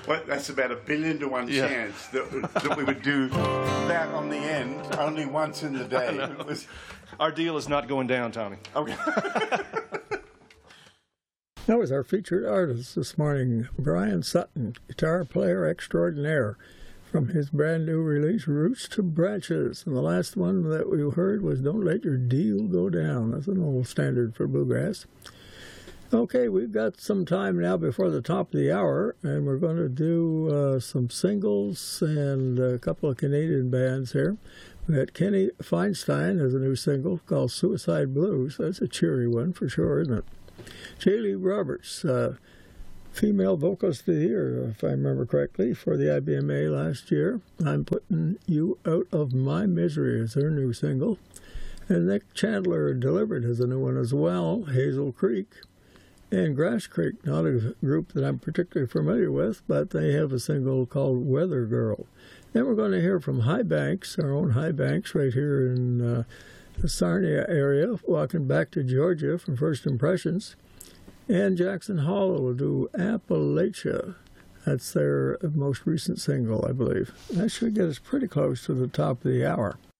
What? That's about 1 billion to 1 chance that we would do that on the end only once in the day. Our deal is not going down, Tommy. Okay. That was our featured artist this morning, Brian Sutton, guitar player extraordinaire, from his brand new release, Roots to Branches. And the last one that we heard was Don't Let Your Deal Go Down. That's an old standard for bluegrass. Okay, we've got some time now before the top of the hour, and we're going to do some singles and a couple of Canadian bands here. We got Kenny Feinstein has a new single called Suicide Blues. That's a cheery one for sure, isn't it? Jaylee Roberts, female vocalist of the year, if I remember correctly, for the IBMA last year. I'm Putting You Out of My Misery is her new single. And Nick Chandler Delivered has a new one as well, Hazel Creek. And Grass Creek, not a group that I'm particularly familiar with, but they have a single called Weather Girl. Then we're going to hear from High Banks, our own High Banks right here in the Sarnia area, walking back to Georgia from First Impressions. And Jackson Hollow will do Appalachia. That's their most recent single, I believe. That should get us pretty close to the top of the hour.